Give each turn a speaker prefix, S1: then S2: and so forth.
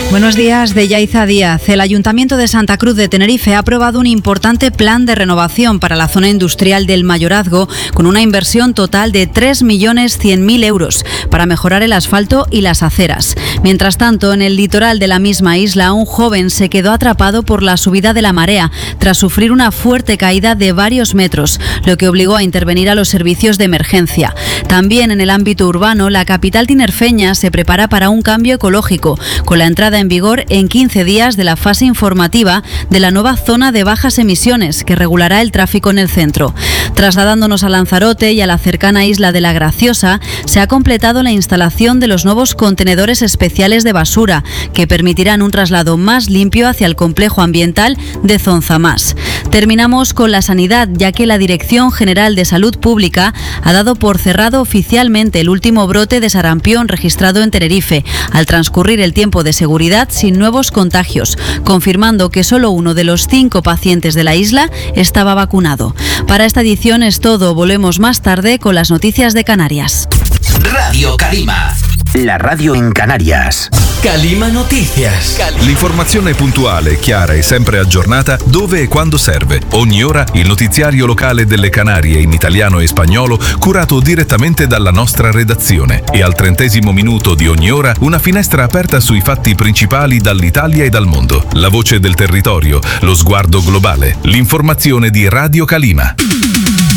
S1: Buenos días, de Yaiza Díaz. El Ayuntamiento de Santa Cruz de Tenerife ha aprobado un importante plan de renovación para la zona industrial del Mayorazgo con una inversión total de 3.100.000 euros para mejorar el asfalto y las aceras. Mientras tanto, en el litoral de la misma isla, un joven se quedó atrapado por la subida de la marea tras sufrir una fuerte caída de varios metros, lo que obligó a intervenir a los servicios de emergencia. También en el ámbito urbano, la capital tinerfeña se prepara para un cambio ecológico, con la entrada en vigor en 15 días de la fase informativa de la nueva zona de bajas emisiones que regulará el tráfico en el centro. Trasladándonos a Lanzarote y a la cercana isla de La Graciosa, se ha completado la instalación de los nuevos contenedores especiales de basura que permitirán un traslado más limpio hacia el complejo ambiental de Zonzamás. Terminamos con la sanidad, ya que la Dirección General de Salud Pública ha dado por cerrado oficialmente el último brote de sarampión registrado en Tenerife, al transcurrir el tiempo de seguridad sin nuevos contagios, confirmando que solo uno de los 5 pacientes de la isla estaba vacunado. Para esta edición es todo. Volvemos más tarde con las noticias de Canarias.
S2: Radio Calima, la radio in Canarias. Calima Noticias.
S3: L'informazione puntuale, chiara e sempre aggiornata dove e quando serve. Ogni ora il notiziario locale delle Canarie in italiano e spagnolo curato direttamente dalla nostra redazione. E al 30° minuto di ogni ora una finestra aperta sui fatti principali dall'Italia e dal mondo. La voce del territorio, lo sguardo globale. L'informazione di Radio Calima.